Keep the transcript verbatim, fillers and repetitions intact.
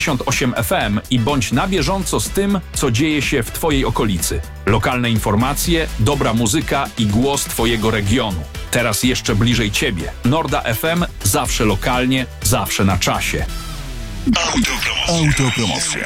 osiem F M i bądź na bieżąco z tym, co dzieje się w Twojej okolicy. Lokalne informacje, dobra muzyka i głos Twojego regionu. Teraz jeszcze bliżej Ciebie. Norda F M, zawsze lokalnie, zawsze na czasie. Autopromocja. Autopromocja.